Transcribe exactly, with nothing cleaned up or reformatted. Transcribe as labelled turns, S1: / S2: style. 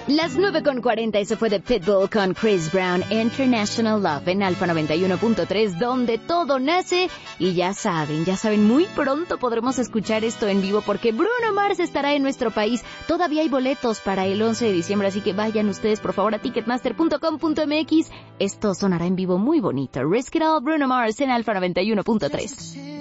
S1: Las nueve con cuarenta, eso fue de Pitbull con Chris Brown, International Love en Alfa noventa y uno punto tres, donde todo nace. Y ya saben, ya saben, muy pronto podremos escuchar esto en vivo porque Bruno Mars estará en nuestro país. Todavía hay boletos para el once de diciembre, así que vayan ustedes por favor a ticketmaster punto com punto m x. Esto sonará en vivo muy bonito. Risk It All, Bruno Mars en Alfa noventa y uno punto tres.